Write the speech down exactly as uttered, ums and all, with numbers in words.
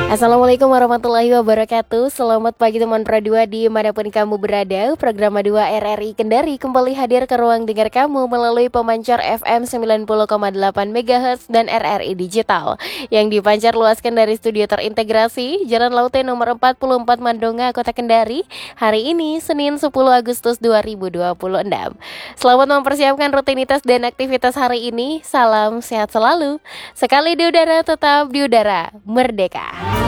Assalamualaikum warahmatullahi wabarakatuh. Selamat pagi teman Pradua dimanapun kamu berada. Program dua R R I Kendari kembali hadir ke ruang dengar kamu melalui pemancar F M sembilan puluh koma delapan megahertz dan R R I Digital yang dipancar luaskan dari studio terintegrasi Jalan Laute nomor empat puluh empat Mandonga, Kota Kendari. Hari ini Senin sepuluh Agustus dua ribu dua puluh enam. Selamat mempersiapkan rutinitas dan aktivitas hari ini. Salam sehat selalu. Sekali di udara tetap di udara merdeka.